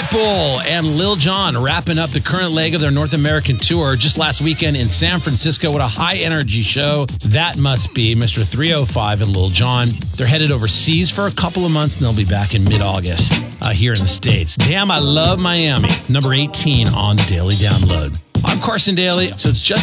Purple and Lil Jon wrapping up the current leg of their North American tour just last weekend in San Francisco. What a high-energy show that must be. Mr. 305 and Lil Jon. They're headed overseas for a couple of months, and they'll be back in mid-August here in the States. Damn, I love Miami. Number 18 on the Daily Download. I'm Carson Daly, so it's just